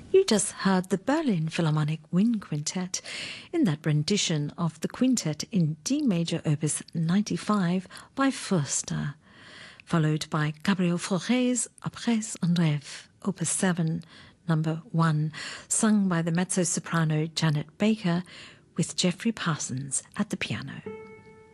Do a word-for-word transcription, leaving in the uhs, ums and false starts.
You just heard the Berlin Philharmonic Wind Quintet in that rendition of the quintet in D major opus ninety-five by Fürster, followed by Gabriel Fauré's Après un rêve, opus seven, number one, sung by the mezzo-soprano Janet Baker with Geoffrey Parsons at the piano.